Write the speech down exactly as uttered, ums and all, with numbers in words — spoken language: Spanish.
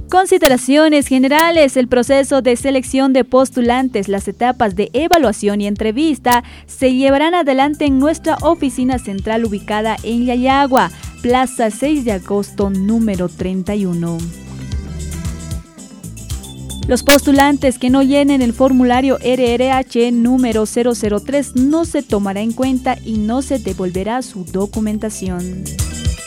Consideraciones generales. El proceso de selección de postulantes, las etapas de evaluación y entrevista se llevarán adelante en nuestra oficina central ubicada en Yayagua, Plaza seis de agosto, número treinta y uno. Los postulantes que no llenen el formulario R R H número cero cero tres no se tomará en cuenta y no se devolverá su documentación.